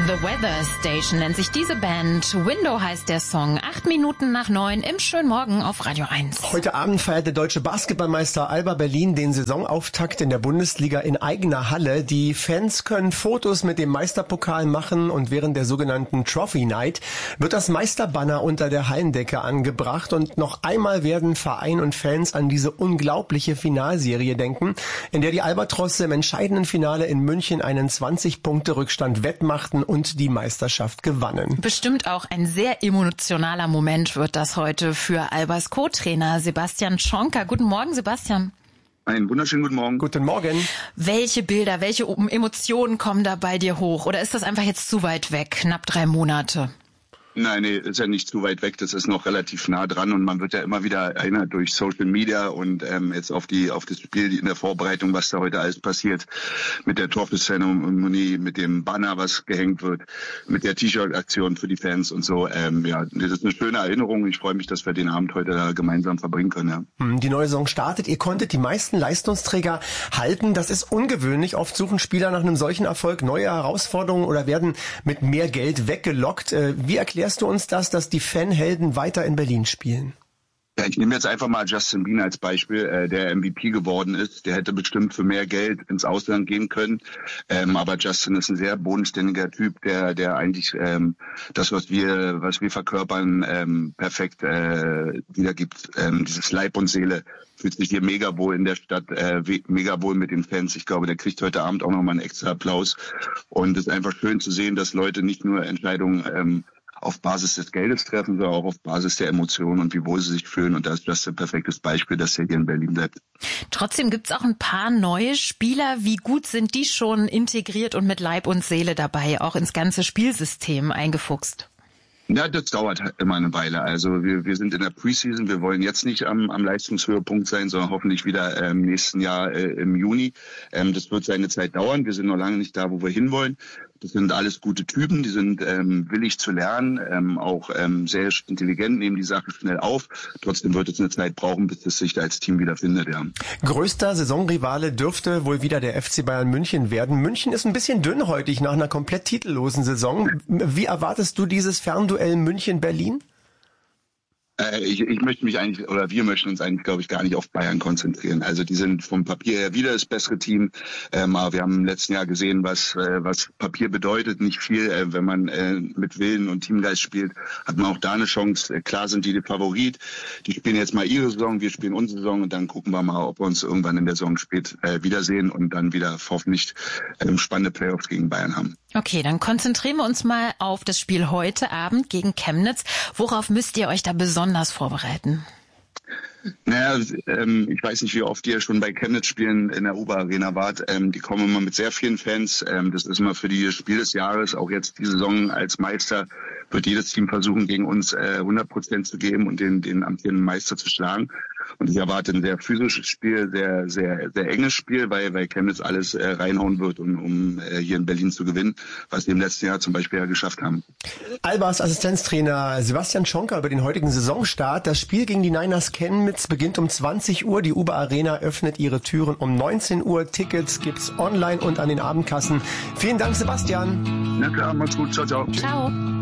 The Weather Station nennt sich diese Band. Window heißt der Song. 8 Minuten nach 9 im schönen Morgen auf Radio 1. Heute Abend feiert der deutsche Basketballmeister Alba Berlin den Saisonauftakt in der Bundesliga in eigener Halle. Die Fans können Fotos mit dem Meisterpokal machen und während der sogenannten Trophy Night wird das Meisterbanner unter der Hallendecke angebracht und noch einmal werden Verein und Fans an diese unglaubliche Finalserie denken, in der die Albatrosse im entscheidenden Finale in München einen 20-Punkte-Rückstand wettmachten und die Meisterschaft gewannen. Bestimmt auch ein sehr emotionaler Moment wird das heute für Albas Co-Trainer Sebastian Schonka. Guten Morgen, Sebastian. Einen wunderschönen guten Morgen. Guten Morgen. Welche Bilder, welche Emotionen kommen da bei dir hoch? Oder ist das einfach jetzt zu weit weg, knapp 3 Monate? Nein, ist ja nicht zu weit weg. Das ist noch relativ nah dran und man wird ja immer wieder erinnert durch Social Media und jetzt auf das Spiel in der Vorbereitung, was da heute alles passiert, mit der Trophy-Zeremonie, mit dem Banner, was gehängt wird, mit der T-Shirt-Aktion für die Fans und so. Ja, das ist eine schöne Erinnerung. Ich freue mich, dass wir den Abend heute gemeinsam verbringen können. Ja. Die neue Saison startet. Ihr konntet die meisten Leistungsträger halten. Das ist ungewöhnlich. Oft suchen Spieler nach einem solchen Erfolg neue Herausforderungen oder werden mit mehr Geld weggelockt. Wie erklärst du uns das, dass die Fanhelden weiter in Berlin spielen? Ja, ich nehme jetzt einfach mal Justin Bieber als Beispiel, der MVP geworden ist. Der hätte bestimmt für mehr Geld ins Ausland gehen können. Aber Justin ist ein sehr bodenständiger Typ, der eigentlich das, was wir verkörpern, perfekt wiedergibt. Dieses Leib und Seele, fühlt sich hier mega wohl in der Stadt, mega wohl mit den Fans. Ich glaube, der kriegt heute Abend auch nochmal einen extra Applaus. Und es ist einfach schön zu sehen, dass Leute nicht nur Entscheidungen auf Basis des Geldes treffen, sondern auch auf Basis der Emotionen und wie wohl sie sich fühlen. Und da ist das ein perfektes Beispiel, dass er hier in Berlin bleibt. Trotzdem gibt's auch ein paar neue Spieler. Wie gut sind die schon integriert und mit Leib und Seele dabei, auch ins ganze Spielsystem eingefuchst? Ja, das dauert immer eine Weile. Also wir sind in der Preseason. Wir wollen jetzt nicht am Leistungshöhepunkt sein, sondern hoffentlich wieder im nächsten Jahr im Juni. Das wird seine Zeit dauern. Wir sind noch lange nicht da, wo wir hinwollen. Das sind alles gute Typen, die sind willig zu lernen, auch sehr intelligent, nehmen die Sache schnell auf. Trotzdem wird es eine Zeit brauchen, bis es sich da als Team wiederfindet. Ja. Größter Saisonrivale dürfte wohl wieder der FC Bayern München werden. München ist ein bisschen dünnhäutig nach einer komplett titellosen Saison. Wie erwartest du dieses Fernduell München-Berlin? Ich möchte mich eigentlich, oder wir möchten uns eigentlich, glaube ich, gar nicht auf Bayern konzentrieren. Also die sind vom Papier her wieder das bessere Team. Aber wir haben im letzten Jahr gesehen, was Papier bedeutet. Nicht viel. Wenn man mit Willen und Teamgeist spielt, hat man auch da eine Chance. Klar sind die Favorit. Die spielen jetzt mal ihre Saison, wir spielen unsere Saison und dann gucken wir mal, ob wir uns irgendwann in der Saison spät wiedersehen und dann wieder hoffentlich spannende Playoffs gegen Bayern haben. Okay, dann konzentrieren wir uns mal auf das Spiel heute Abend gegen Chemnitz. Worauf müsst ihr euch da besonders vorbereiten? Naja, ich weiß nicht, wie oft ihr schon bei Chemnitz spielen in der Uber Arena wart. Die kommen immer mit sehr vielen Fans. Das ist immer für die Spiel des Jahres. Auch jetzt die Saison als Meister wird jedes Team versuchen, gegen uns 100% zu geben und den amtierenden Meister zu schlagen. Und ich erwarte ein sehr physisches Spiel, sehr, sehr, sehr enges Spiel, weil Chemnitz alles reinhauen wird, um hier in Berlin zu gewinnen, was wir im letzten Jahr zum Beispiel ja geschafft haben. Albas Assistenztrainer Sebastian Schonka über den heutigen Saisonstart. Das Spiel gegen die Niners Chemnitz beginnt um 20 Uhr. Die Uber Arena öffnet ihre Türen um 19 Uhr. Tickets gibt's online und an den Abendkassen. Vielen Dank, Sebastian. Na klar, macht's gut. Ciao, ciao. Ciao.